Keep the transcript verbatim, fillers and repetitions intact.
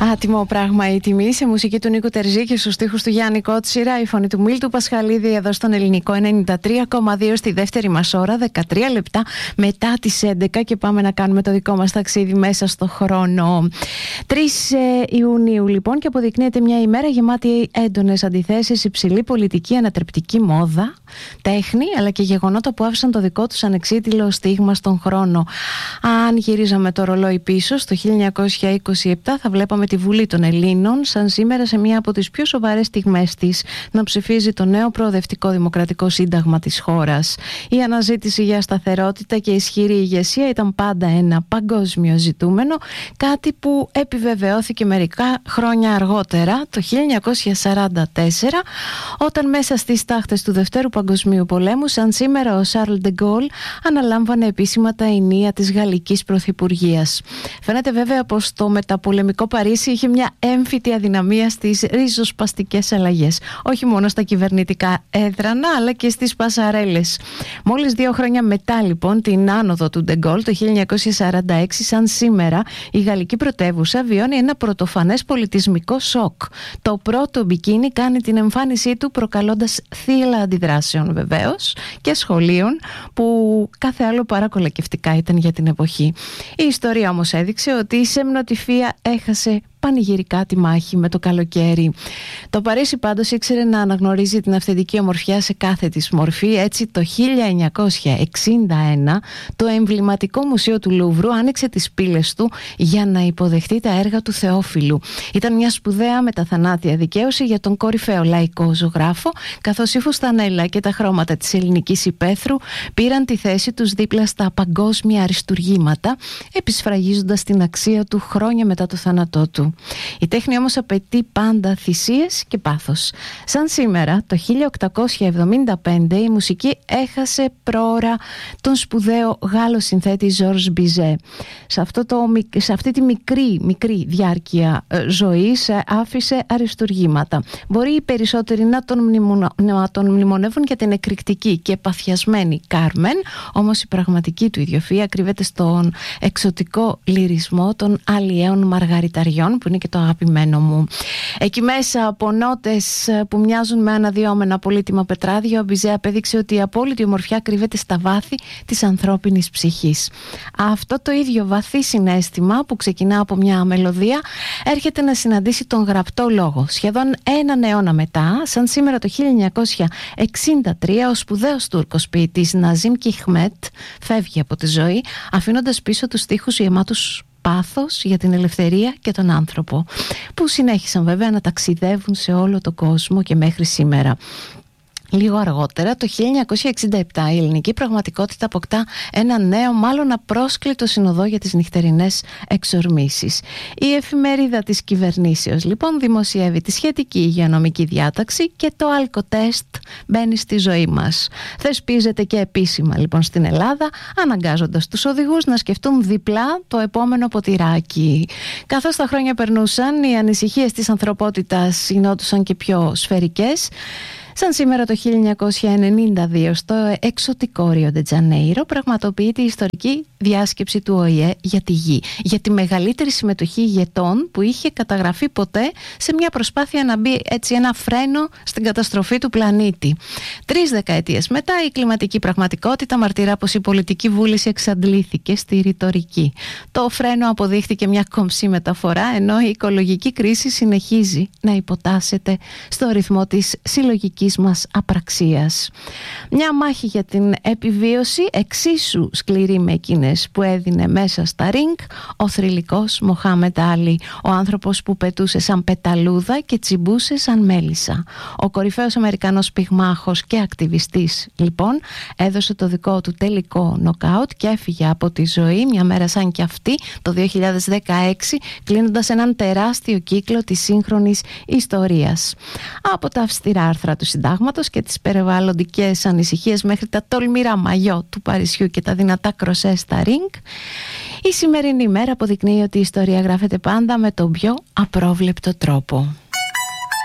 Άτιμο πράγμα η τιμή, σε μουσική του Νίκου Τερζή και στους στίχους του Γιάννη Κότσιρα, η φωνή του Μίλτου Πασχαλίδη εδώ στον Ελληνικό ενενήντα τρία κόμμα δύο στη δεύτερη μας ώρα, δεκατρία λεπτά μετά τις έντεκα, και πάμε να κάνουμε το δικό μας ταξίδι μέσα στο χρόνο. τρεις Ιουνίου λοιπόν, και αποδεικνύεται μια ημέρα γεμάτη έντονες αντιθέσεις, υψηλή πολιτική, ανατρεπτική μόδα, τέχνη, αλλά και γεγονότα που άφησαν το δικό τους ανεξίτηλο στίγμα στον χρόνο. Αν γυρίζαμε το ρολόι πίσω στο χίλια εννιακόσια είκοσι επτά, θα βλέπαμε τη Βουλή των Ελλήνων σαν σήμερα σε μία από τις πιο σοβαρές στιγμές της να ψηφίζει το νέο προοδευτικό δημοκρατικό σύνταγμα της χώρας. Η αναζήτηση για σταθερότητα και ισχυρή ηγεσία ήταν πάντα ένα παγκόσμιο ζητούμενο, κάτι που επιβεβαιώθηκε μερικά χρόνια αργότερα, το χίλια εννιακόσια σαράντα τέσσερα, όταν μέσα στις τάχτες του Δευτέρου Παγκοσμίου Πολέμου, σαν σήμερα, ο Σάρλ ντε Γκόλ αναλάμβανε επίσημα τα ενία της γαλλικής πρωθυπουργίας. Φαίνεται βέβαια πως το μεταπολεμικό Παρίσι είχε μια έμφυτη αδυναμία στις ριζοσπαστικές αλλαγές, όχι μόνο στα κυβερνητικά έδρανα αλλά και στις πασαρέλες. Μόλις δύο χρόνια μετά λοιπόν την άνοδο του ντε Γκόλ το χίλια εννιακόσια σαράντα έξι, σαν σήμερα, η γαλλική πρωτεύουσα βιώνει ένα πρωτοφανές πολιτισμικό σοκ. Το πρώτο μπικίνι κάνει την εμφάνισή του, προκαλώντας θύελλα αντιδράσεων βεβαίως και σχολείων που κάθε άλλο παρά κολακευτικά ήταν για την εποχή. Η ιστορία όμως έδειξε ότι η σεμνοτυφία έχασε πανηγυρικά τη μάχη με το καλοκαίρι. Το Παρίσι πάντως ήξερε να αναγνωρίζει την αυθεντική ομορφιά σε κάθε της μορφή. Έτσι το χίλια εννιακόσια εξήντα ένα το εμβληματικό μουσείο του Λούβρου άνοιξε τις πύλες του για να υποδεχτεί τα έργα του Θεόφιλου. Ήταν μια σπουδαία μεταθανάτια δικαίωση για τον κορυφαίο λαϊκό ζωγράφο, καθώς η φουστανέλα και τα χρώματα της ελληνικής υπαίθρου πήραν τη θέση τους δίπλα στα παγκόσμια αριστουργήματα, επισφραγίζοντας την αξία του χρόνια μετά το θάνατό του. Η τέχνη όμως απαιτεί πάντα θυσίες και πάθος. Σαν σήμερα, το χίλια οκτακόσια εβδομήντα πέντε, η μουσική έχασε προώρα τον σπουδαίο Γάλλο συνθέτη Ζορζ Μπιζέ. Σε, αυτό το, σε αυτή τη μικρή, μικρή διάρκεια ζωής άφησε αριστουργήματα. Μπορεί οι περισσότεροι να τον, μνημονε, να τον μνημονεύουν για την εκρηκτική και παθιασμένη Κάρμεν, όμως η πραγματική του ιδιοφυΐα κρύβεται στον εξωτικό λυρισμό των αλλιέων μαργαριταριών, που είναι και το αγαπημένο μου. Εκεί μέσα από νότες που μοιάζουν με αναδυόμενα πολύτιμα πετράδια, ο Μπιζέ απέδειξε ότι η απόλυτη ομορφιά κρύβεται στα βάθη της ανθρώπινης ψυχής. Αυτό το ίδιο βαθύ συναίσθημα που ξεκινά από μια μελωδία έρχεται να συναντήσει τον γραπτό λόγο. Σχεδόν έναν αιώνα μετά, σαν σήμερα το χίλια εννιακόσια εξήντα τρία, ο σπουδαίος Τούρκος ποιητής Ναζίμ Κιχμέτ φεύγει από τη ζωή, αφήνοντας πίσω τους στίχους γεμάτους πάθος για την ελευθερία και τον άνθρωπο, που συνέχισαν βέβαια να ταξιδεύουν σε όλο τον κόσμο και μέχρι σήμερα. Λίγο αργότερα, το χίλια εννιακόσια εξήντα επτά, η ελληνική πραγματικότητα αποκτά ένα νέο, μάλλον απρόσκλητο συνοδό για τις νυχτερινές εξορμήσεις. Η εφημερίδα της κυβερνήσεως λοιπόν δημοσιεύει τη σχετική υγειονομική διάταξη και το αλκοτέστ μπαίνει στη ζωή μας. Θεσπίζεται και επίσημα λοιπόν στην Ελλάδα, αναγκάζοντας τους οδηγούς να σκεφτούν διπλά το επόμενο ποτηράκι. Καθώς τα χρόνια περνούσαν, οι ανησυχίες της ανθρωπότητας γινόντουσαν και πιο σφαιρικές. Σαν σήμερα το χίλια εννιακόσια ενενήντα δύο, στο εξωτικό Ρίο ντε Τζανέιρο πραγματοποιείται η ιστορική διάσκεψη του Ο Η Ε για τη Γη, για τη μεγαλύτερη συμμετοχή ηγετών που είχε καταγραφεί ποτέ σε μια προσπάθεια να μπει έτσι ένα φρένο στην καταστροφή του πλανήτη. Τρεις δεκαετίες μετά, η κλιματική πραγματικότητα μαρτυρά πως η πολιτική βούληση εξαντλήθηκε στη ρητορική. Το φρένο αποδείχθηκε μια κομψή μεταφορά, ενώ η οικολογική κρίση συνεχίζει να υποτάσσεται στο ρυθμό της συλλογικής μας απραξίας. Μια μάχη για την επιβίωση εξίσου σκληρή με εκείνες που έδινε μέσα στα ριγκ ο θρυλικός Μοχάμεντ Άλι, ο άνθρωπος που πετούσε σαν πεταλούδα και τσιμπούσε σαν μέλισσα. Ο κορυφαίος Αμερικανός πυγμάχος και ακτιβιστής λοιπόν έδωσε το δικό του τελικό νοκάουτ και έφυγε από τη ζωή μια μέρα σαν κι αυτή το δύο χιλιάδες δεκαέξι, κλείνοντας έναν τεράστιο κύκλο της σύγχρονης ιστορίας. Από τα αυστηρά άρθρα του συντάγματος και τις περιβαλλοντικές ανησυχίες μέχρι τα τολμηρά μαγιό του Παρισιού και τα δυνατά κροσέ στα ριγκ, η σημερινή ημέρα αποδεικνύει ότι η ιστορία γράφεται πάντα με τον πιο απρόβλεπτο τρόπο.